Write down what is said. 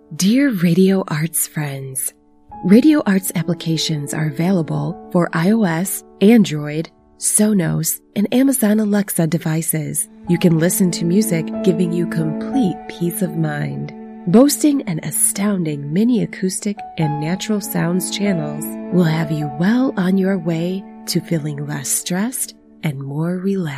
Dear Radio Arts friends, Radio Arts applications are available for iOS, Android, Sonos, and Amazon Alexa devices. You can listen to music giving you complete peace of mind. Boasting an astounding mini acoustic and natural sounds channels will have you well on your way to feeling less stressed and more relaxed.